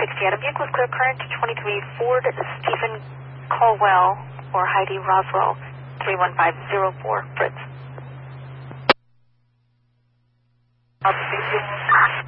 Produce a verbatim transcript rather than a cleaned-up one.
sixty. At a vehicle with clear current, twenty-three Ford Stephen Colwell or Heidi Roswell, three one five zero four, Fritz.